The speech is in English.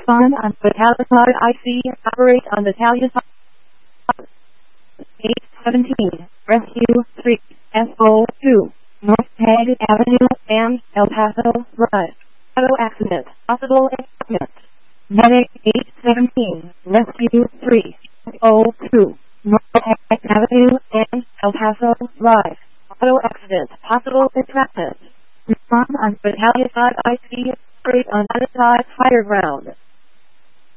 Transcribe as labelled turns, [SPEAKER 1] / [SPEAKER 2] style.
[SPEAKER 1] Respond on Battalion IC. Operate on Battalion 817. Rescue 3. SO2. North Peg Avenue and El Paso Drive. Auto accident. Possible equipment. Medic 817. Rescue 3. SO2. North Peg Avenue and El Paso Drive. Auto accident. Possible entrapment. Respond on Battalion 5 IC. Operate on unassigned fire ground.